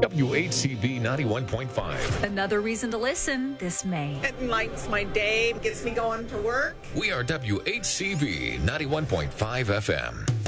WHCV 91.5. Another reason to listen this May. It lights my day, gets me going to work. We are WHCV 91.5 FM.